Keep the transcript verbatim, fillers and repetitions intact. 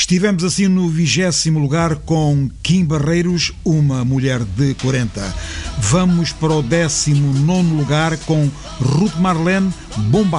Estivemos assim no vigésimo lugar com Kim Barreiros, Uma Mulher de quarenta. Vamos para o décimo nono lugar com Ruth Marlene, Bomba